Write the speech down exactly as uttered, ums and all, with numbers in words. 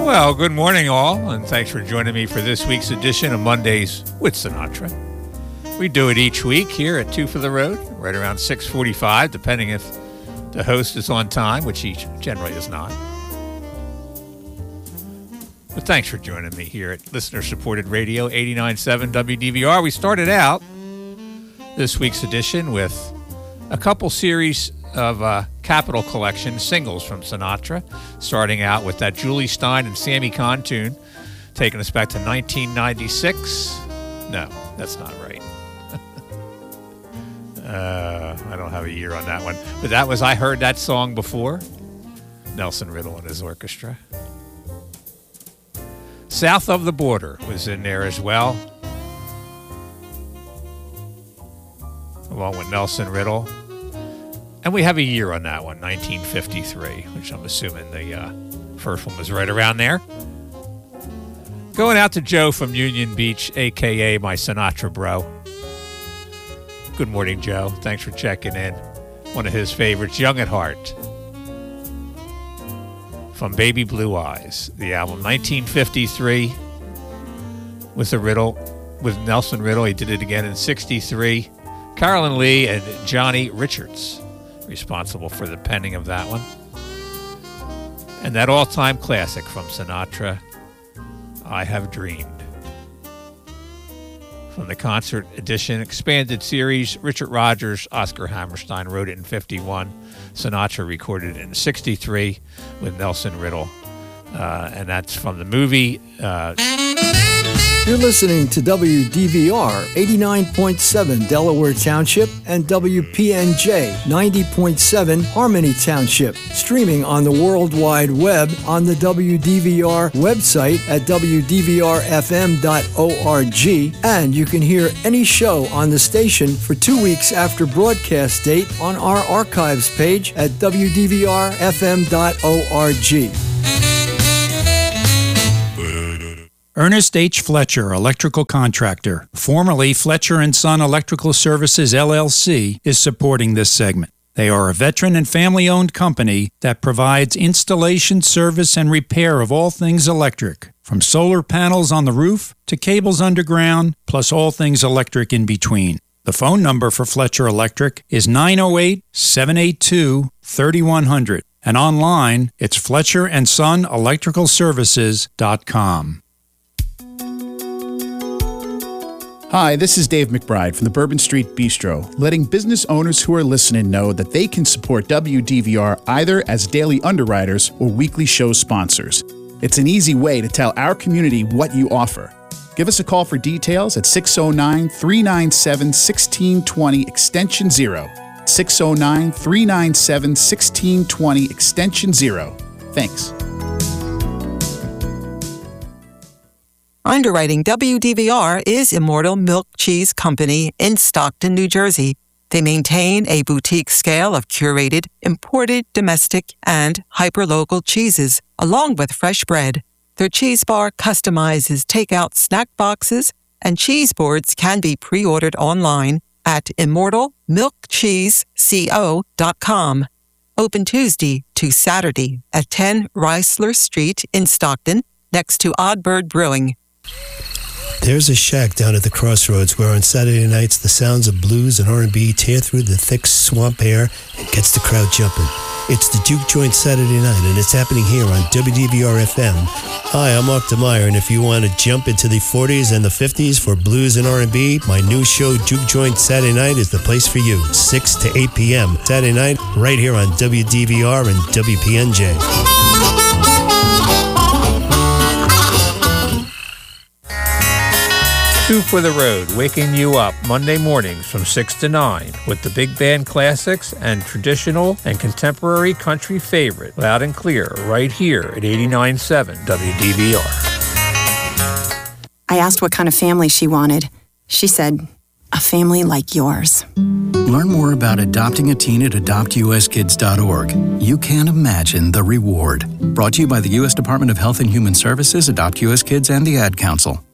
Well, good morning, all, and thanks for joining me for this week's edition of Mondays with Sinatra. We do it each week here at Two for the Road, right around six forty-five, depending if the host is on time, which he generally is not. But thanks for joining me here at listener-supported radio, eighty-nine point seven W D V R. We started out this week's edition with a couple series of uh, Capitol Collection singles from Sinatra, starting out with that Julie Stein and Sammy Kahn tune, taking us back to nineteen ninety-six. No, that's not right. uh, I don't have a year on that one. But that was I Heard That Song Before. Nelson Riddle and his orchestra. South of the Border was in there as well, along with Nelson Riddle. And we have a year on that one, nineteen fifty-three, which I'm assuming the uh, first one was right around there. Going out to Joe from Union Beach, a k a my Sinatra bro. Good morning, Joe. Thanks for checking in. One of his favorites, Young at Heart, from Baby Blue Eyes, the album nineteen fifty-three with the Riddle, with Nelson Riddle. He did it again in sixty-three. Carolyn Lee and Johnny Richards responsible for the penning of that one. And that all-time classic from Sinatra, I Have Dreamed. From the concert edition expanded series, Richard Rodgers, Oscar Hammerstein wrote it in fifty-one. Sinatra recorded it in sixty-three with Nelson Riddle. Uh, and that's from the movie. Uh, You're listening to W D V R eighty-nine point seven Delaware Township and W P N J ninety point seven Harmony Township. Streaming on the World Wide Web on the W D V R website at w d v r f m dot org. And you can hear any show on the station for two weeks after broadcast date on our archives page at w d v r f m dot org. Ernest H. Fletcher, electrical contractor, formerly Fletcher and Son Electrical Services, L L C, is supporting this segment. They are a veteran and family-owned company that provides installation, service, and repair of all things electric, from solar panels on the roof to cables underground, plus all things electric in between. The phone number for Fletcher Electric is nine oh eight, seven eight two, three one zero zero, and online it's fletcher and son electrical services dot com. Hi, this is Dave McBride from the Bourbon Street Bistro, letting business owners who are listening know that they can support W D V R either as daily underwriters or weekly show sponsors. It's an easy way to tell our community what you offer. Give us a call for details at six oh nine, three nine seven, one six two zero extension zero. six oh nine, three nine seven, one six two zero extension zero. Thanks. Underwriting W D V R is Immortal Milk Cheese Company in Stockton, New Jersey. They maintain a boutique scale of curated, imported, domestic, and hyperlocal cheeses, along with fresh bread. Their cheese bar customizes takeout snack boxes, and cheese boards can be pre-ordered online at immortal milk cheese co dot com. Open Tuesday to Saturday at ten Reisler Street in Stockton, next to Oddbird Brewing. There's a shack down at the crossroads where on Saturday nights the sounds of blues and R and B tear through the thick swamp air and gets the crowd jumping. It's the Juke Joint Saturday night, and it's happening here on W D V R F M. Hi, I'm Mark DeMeyer, and if you want to jump into the forties and the fifties for blues and R and B, my new show Juke Joint Saturday night is the place for you. six to eight p.m. Saturday night, right here on W D V R and W P N J. Two for the Road, waking you up Monday mornings from six to nine with the big band classics and traditional and contemporary country favorite, loud and clear, right here at eighty-nine point seven W D V R. I asked what kind of family she wanted. She said, a family like yours. Learn more about adopting a teen at adopt u s kids dot org. You can't imagine the reward. Brought to you by the U S Department of Health and Human Services, Adopt U S Kids, and the Ad Council.